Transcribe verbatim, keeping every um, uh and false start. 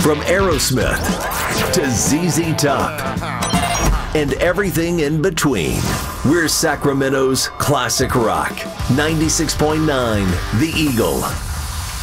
From Aerosmith to Z Z Top and everything in between. We're Sacramento's classic rock. ninety-six point nine The Eagle.